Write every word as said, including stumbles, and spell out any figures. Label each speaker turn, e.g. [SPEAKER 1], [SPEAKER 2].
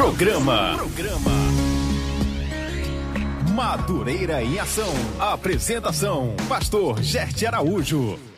[SPEAKER 1] Programa. Programa. Madureira em Ação. Apresentação: Pastor Gerte Araújo.